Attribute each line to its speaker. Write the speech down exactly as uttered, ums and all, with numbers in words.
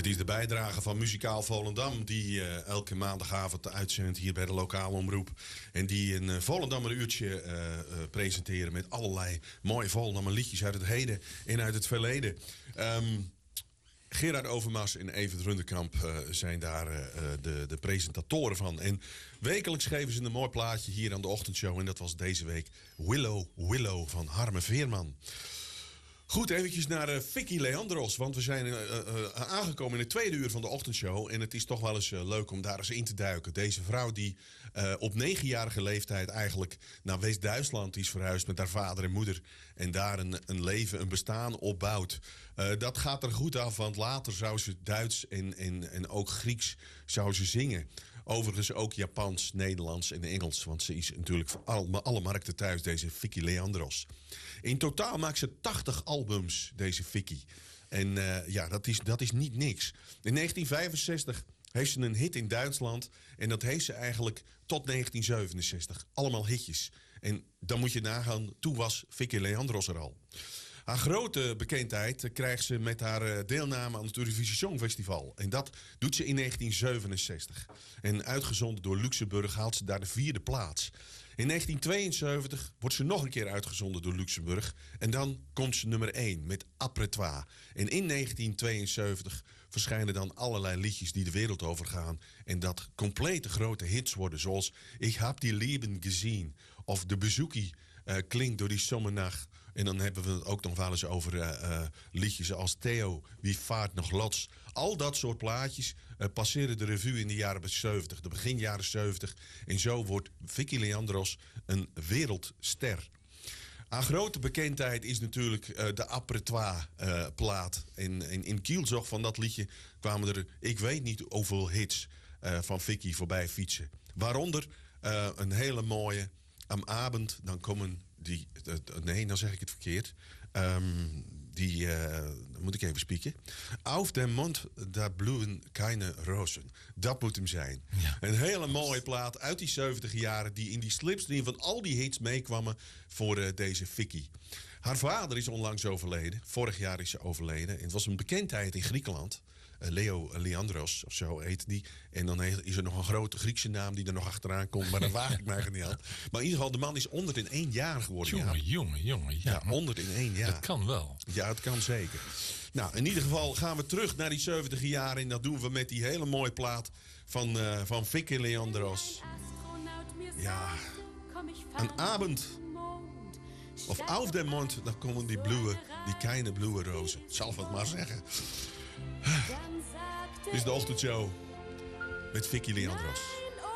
Speaker 1: Het is de bijdrage van Muzikaal Volendam die uh, elke maandagavond uitzendt hier bij de lokale omroep. En die een uh, Volendammer uurtje uh, uh, presenteren met allerlei mooie Volendammer liedjes uit het heden en uit het verleden. Um, Gerard Overmars en Evert Rundekamp uh, zijn daar uh, de, de presentatoren van. En wekelijks geven ze een mooi plaatje hier aan de ochtendshow. En dat was deze week Willow Willow van Harme Veerman. Goed, eventjes naar uh, Vicky Leandros. Want we zijn uh, uh, aangekomen in het tweede uur van de ochtendshow. En het is toch wel eens uh, leuk om daar eens in te duiken. Deze vrouw die uh, op negenjarige leeftijd eigenlijk naar West-Duitsland is verhuisd met haar vader en moeder. En daar een, een leven, een bestaan opbouwt. Uh, dat gaat er goed af, want later zou ze Duits en, en, en ook Grieks zou ze zingen. Overigens ook Japans, Nederlands en Engels. Want ze is natuurlijk voor alle, alle markten thuis, deze Vicky Leandros. In totaal maakt ze tachtig albums, deze Vicky. En uh, ja, dat is, dat is niet niks. In negentien vijfenzestig heeft ze een hit in Duitsland. En dat heeft ze eigenlijk tot negentien zevenenzestig. Allemaal hitjes. En dan moet je nagaan, toen was Vicky Leandros er al. Haar grote bekendheid krijgt ze met haar deelname aan het Eurovisie Songfestival. En dat doet ze in negentien zevenenzestig. En uitgezonden door Luxemburg haalt ze daar de vierde plaats. In negentien tweeënzeventig wordt ze nog een keer uitgezonden door Luxemburg. En dan komt ze nummer één met Après toi. En in negentien tweeënzeventig verschijnen dan allerlei liedjes die de wereld overgaan. En dat complete grote hits worden, zoals Ik hab die Leben gezien. Of De Bezoekie uh, klinkt door die zomernacht. En dan hebben we het ook nog wel eens over uh, uh, liedjes als Theo, Wie vaart nog lots. Al dat soort plaatjes uh, passeren de revue in de jaren zeventig, de begin jaren zeventig. En zo wordt Vicky Leandros een wereldster. Haar grote bekendheid is natuurlijk uh, de Après toi uh, plaat. En, en in kielzog van dat liedje kwamen er, ik weet niet hoeveel hits uh, van Vicky voorbij fietsen. Waaronder uh, een hele mooie, am avond, dan komen die, uh, nee, dan zeg ik het verkeerd. Um, die, uh, dan moet ik even spieken. Auf dem Mond, daar bloeien keine rozen. Dat moet hem zijn. Ja. Een hele mooie plaat uit die zeventig jaren die in die slipstream van al die hits meekwamen voor uh, deze Vicky. Haar vader is onlangs overleden. Vorig jaar is ze overleden. En het was een bekendheid in Griekenland. Uh, Leo Leandros, of zo heet die. En dan is er nog een grote Griekse naam die er nog achteraan komt. Maar daar waag ik mij niet aan. Maar in ieder geval, de man is honderdéén jaar geworden.
Speaker 2: Jongen,
Speaker 1: ja.
Speaker 2: jongen, jongen. Ja,
Speaker 1: ja, honderdéén jaar.
Speaker 2: Dat kan wel.
Speaker 1: Ja, het kan zeker. Nou, in ieder geval gaan we terug naar die zeventig jaren. En dat doen we met die hele mooie plaat van, uh, van Vicky Leandros. Ja, een avond. Of auf dem Mond, dan komen die blauwe, die kleine blauwe rozen. Zal ik het maar zeggen. Dit is de ochtendshow met Vicky Leandros.